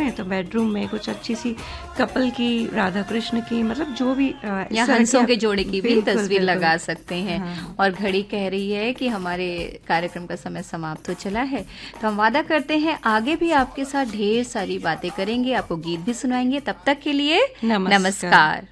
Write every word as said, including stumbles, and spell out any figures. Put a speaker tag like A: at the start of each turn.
A: करें तो बेडरूम में कुछ अच्छी सी कपल की, राधा कृष्ण की, मतलब जो भी
B: या हंसों के जोड़े की भी तस्वीर
A: बिल्कुल।
B: लगा सकते हैं।
A: हाँ।
B: और घड़ी कह रही है कि हमारे कार्यक्रम का समय समाप्त हो चला है, तो हम वादा करते हैं आगे भी आपके साथ ढेर सारी बातें करेंगे, आपको गीत भी सुनाएंगे। तब तक के लिए
A: नमस्कार,
B: नमस्कार।